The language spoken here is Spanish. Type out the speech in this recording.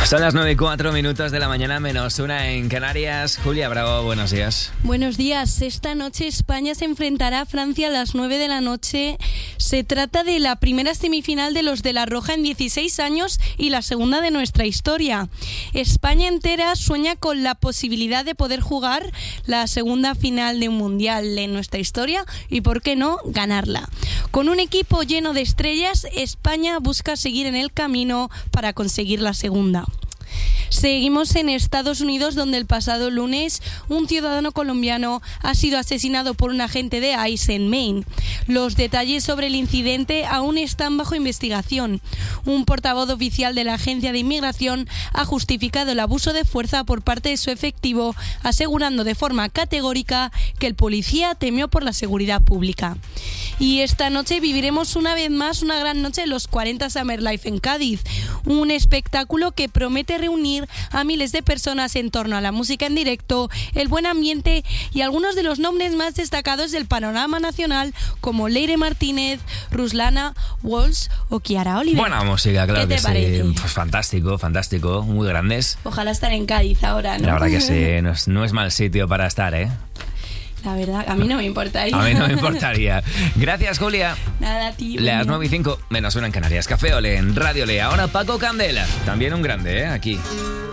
Son las 9:04 de la mañana, -1 en Canarias. Julia Bravo, buenos días. Buenos días. Esta noche España se enfrentará a Francia a las 9 de la noche. Se trata de la primera semifinal de los de la Roja en 16 años y la segunda de nuestra historia. España entera sueña con la posibilidad de poder jugar la segunda final de un mundial en nuestra historia y, ¿por qué no?, ganarla. Con un equipo lleno de estrellas, España busca seguir en el camino para conseguir la segunda. Seguimos en Estados Unidos, donde el pasado lunes un ciudadano colombiano ha sido asesinado por un agente de ICE en Maine. Los detalles sobre el incidente aún están bajo investigación. Un portavoz oficial de la Agencia de Inmigración ha justificado el abuso de fuerza por parte de su efectivo, asegurando de forma categórica que el policía temió por la seguridad pública. Y esta noche viviremos una vez más una gran noche de los 40 Summer Life en Cádiz, un espectáculo que promete reunir a miles de personas en torno a la música en directo, el buen ambiente y algunos de los nombres más destacados del panorama nacional, como Leire Martínez, Ruslana, Walsh o Kiara Oliver. Buena música, claro que ¿Qué te parece? sí. Pues fantástico, muy grandes. Ojalá estar en Cádiz ahora, ¿no? La verdad que sí, no es mal sitio para estar, ¿eh? La verdad, a mí no me importaría. A mí no me importaría. Gracias, Julia. Nada, tío. Las 9:05, -1 en Canarias. Café Ole en Radio Le. Ahora Paco Candela. También un grande, ¿eh? Aquí.